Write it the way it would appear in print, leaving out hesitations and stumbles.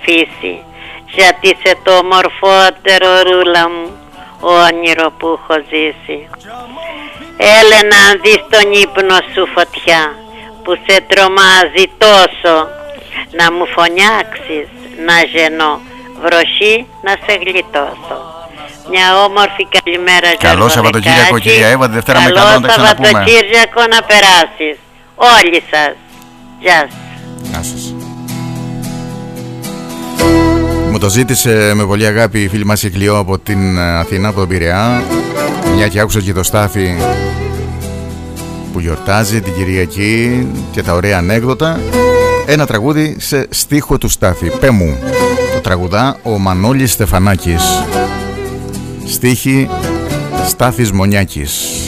αφήσει, γιατί σε το ομορφότερο ρούλα μου όνειρο που έχω ζήσει. Έλε να δεις τον ύπνο σου φωτιά που σε τρομάζει τόσο, να μου φωνιάξεις να γεννώ, βροχή να σε γλιτώσω. Μια όμορφη καλημέρα. Καλό Σαββατοκύριακο κυρία Εύα, τη Δευτέρα με καλό να τα ξαναπούμε. Καλό Σαββατοκύριακο να περάσεις όλοι σας. Γεια σας. Γεια σας. Μου το ζήτησε με πολύ αγάπη η φίλη μας η Κλειό από την Αθήνα, από τον Πειραιά, μια και άκουσα και το Στάθη που γιορτάζει την Κυριακή και τα ωραία ανέκδοτα. Ένα τραγούδι σε στίχο του Στάθη. Πέ μου. Το τραγουδά ο Μανώλης Στεφανάκης. Στίχη Στάθης Μονιάκης.